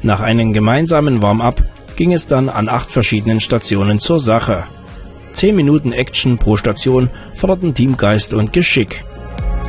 Nach einem gemeinsamen Warm-up ging es dann an 8 verschiedenen Stationen zur Sache. 10 Minuten Action pro Station forderten Teamgeist und Geschick.